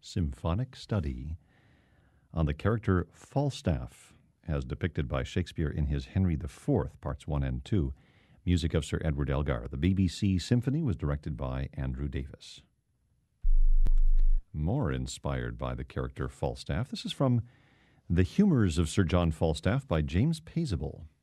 symphonic study on the character Falstaff, as depicted by Shakespeare in his Henry IV, Parts 1 and 2, music of Sir Edward Elgar. The BBC Symphony was directed by Andrew Davis. More inspired by the character Falstaff, this is from The Humours of Sir John Falstaff by James Paisible.